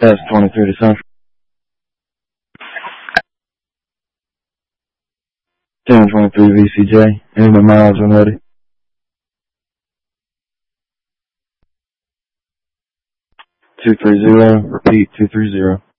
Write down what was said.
That's 23 to Central. 1023 VCJ. Any miles when ready. 230. Repeat 230.